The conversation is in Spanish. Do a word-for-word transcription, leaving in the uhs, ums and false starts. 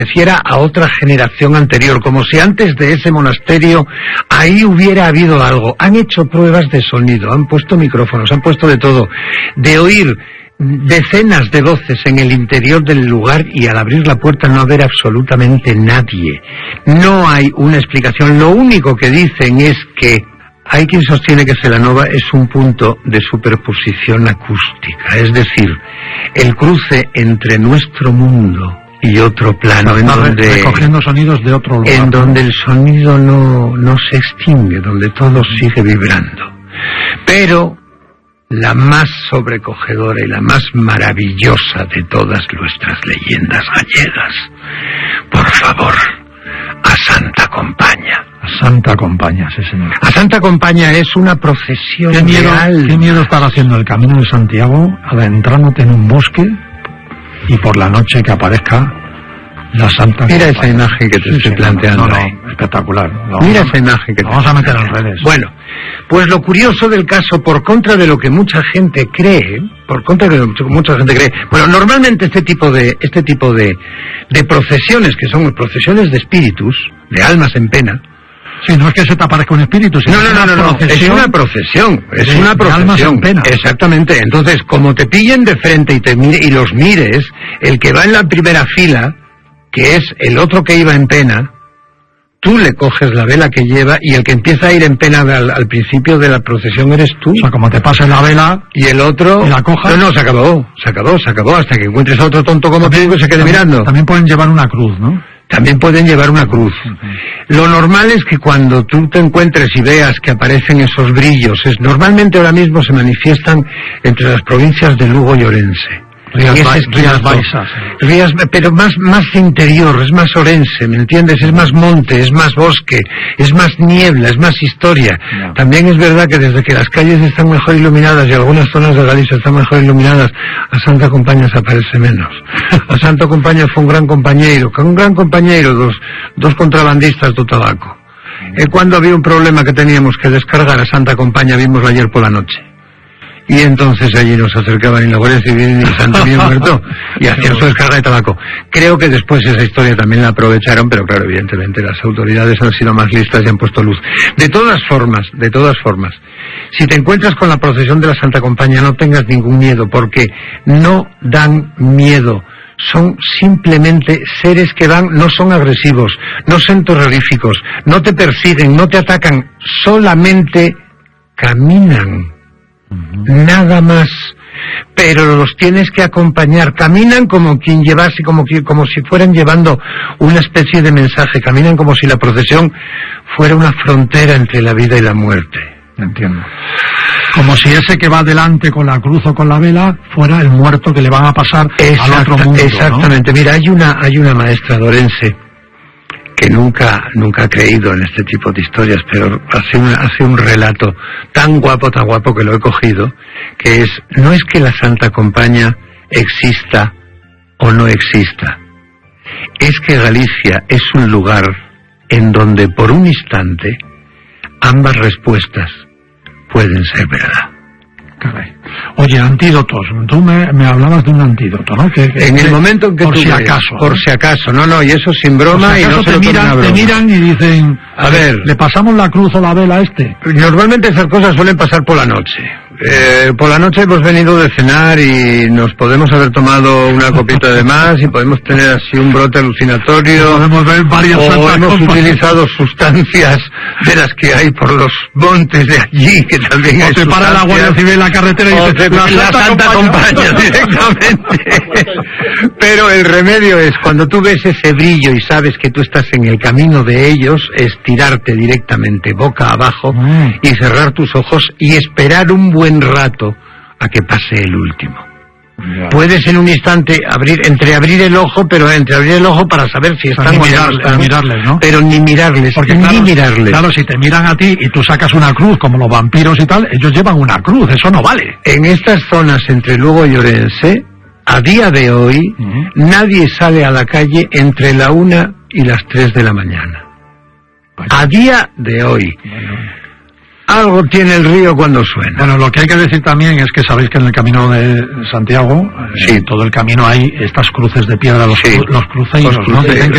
pareciera a otra generación anterior, como si antes de ese monasterio ahí hubiera habido algo. Han hecho pruebas de sonido, han puesto micrófonos, han puesto de todo, de oír decenas de voces en el interior del lugar y al abrir la puerta no haber absolutamente nadie. No hay una explicación. Lo único que dicen es que hay quien sostiene que Celanova es un punto de superposición acústica, es decir, el cruce entre nuestro mundo y otro plano, en donde recogiendo sonidos de otro lugar, en donde el sonido no, no se extingue, donde todo sigue vibrando. Pero la más sobrecogedora y la más maravillosa de todas nuestras leyendas gallegas, por favor, a Santa Compaña. A Santa Compaña, sí señor. A Santa Compaña es una procesión ¿Qué miedo, real. ¿Qué miedo estar haciendo el Camino de Santiago, adentrándote en un bosque y por la noche que aparezca la Santa Mira Compañía? Esa imagen que te sí, estoy sí, planteando. No, no, ahí. espectacular. Lo Mira vamos, esa imagen que lo te vamos a estoy meter en planteando. redes. Bueno, pues lo curioso del caso, por contra de lo que mucha gente cree, por contra de lo que mucha gente cree, bueno, normalmente este tipo de este tipo de, de procesiones, que son procesiones de espíritus, de almas en pena. Sí, no es que se te aparezca un espíritu, sino No, no, no, no, no, es una procesión, es de, una de almas en procesión, pena. Exactamente. Entonces, como te pillen de frente y te mire, y los mires, el que va en la primera fila, que es el otro que iba en pena, tú le coges la vela que lleva y el que empieza a ir en pena al, al principio de la procesión eres tú. O sea, como te pases la vela y el otro... y la cojas. No, no, se acabó, se acabó, se acabó, hasta que encuentres a otro tonto como también, tú que se quede también, mirando. También pueden llevar una cruz, ¿no? También pueden llevar una cruz. Uh-huh. Lo normal es que cuando tú te encuentres y veas que aparecen esos brillos, es normalmente ahora mismo se manifiestan entre las provincias de Lugo y Orense. Rías, y ba es Rías Baixas. Rías, pero más, más interior, es más Orense, ¿me entiendes? Es más monte, es más bosque, es más niebla, es más historia. No. También es verdad que desde que las calles están mejor iluminadas y algunas zonas de Galicia están mejor iluminadas, a Santa Compaña se aparece menos. A Santa Compaña fue un gran compañero, un gran compañero, dos, dos contrabandistas do tabaco. Eh, cuando había un problema que teníamos que descargar a Santa Compaña, vimos ayer por la noche. Y entonces allí nos acercaban y la Guardia Civil y Santo bien muerto y hacían su descarga de tabaco. Creo que después esa historia también la aprovecharon, pero claro, evidentemente las autoridades han sido más listas y han puesto luz. De todas formas, de todas formas, si te encuentras con la procesión de la Santa Compaña, no tengas ningún miedo, porque no dan miedo. Son simplemente seres que van, no son agresivos, no son terroríficos, no te persiguen, no te atacan, solamente caminan. Nada más, pero los tienes que acompañar. Caminan como quien llevase, como, como si fueran llevando una especie de mensaje. Caminan como si la procesión fuera una frontera entre la vida y la muerte. Entiendo. Como si ese que va adelante con la cruz o con la vela fuera el muerto que le van a pasar Exacta, al otro mundo. Exactamente. ¿No? Mira, hay una hay una maestra de Orense que nunca nunca ha creído en este tipo de historias, pero hace un, hace un relato tan guapo, tan guapo que lo he cogido, que es, no es que la Santa Compaña exista o no exista, es que Galicia es un lugar en donde por un instante ambas respuestas pueden ser verdad. Caray. Oye, antídotos. Tú me, me hablabas de un antídoto, ¿no? Que, que, en el que, momento en que por tú si ves, acaso. Por si acaso. No, no, y eso sin broma si y no se te lo tomen miran, a broma. te miran y dicen, a ver, ¿le pasamos la cruz o la vela a este? Normalmente esas cosas suelen pasar por la noche. Eh, por la noche hemos venido de cenar y nos podemos haber tomado una copita de más y podemos tener así un brote alucinatorio. Podemos ver varias o hemos copas. utilizado sustancias de las que hay por los montes de allí, que también o hay se para la Guardia Civil en la carretera y o dice, la, la Santa, Santa Compañía, Compañía directamente. Pero el remedio es, cuando tú ves ese brillo y sabes que tú estás en el camino de ellos, es tirarte directamente boca abajo mm. y cerrar tus ojos y esperar un buen rato a que pase el último. Ya. Puedes en un instante abrir, entreabrir el ojo, pero entreabrir el ojo para saber si están o mirarles, no están, mirarles, ¿no? Pero ni mirarles, porque ni claro, mirarles. Claro, si te miran a ti y tú sacas una cruz, como los vampiros y tal, ellos llevan una cruz, eso no vale. En estas zonas entre Lugo y Orense, a día de hoy, uh-huh. nadie sale a la calle entre la una y las tres de la mañana. Vaya. A día de hoy. Bueno. Algo tiene el río cuando suena. Bueno, lo que hay que decir también es que sabéis que en el camino de Santiago, sí. eh, todo el camino hay estas cruces de piedra, los, sí. cru los cruceiros, los ¿no? cruceiros.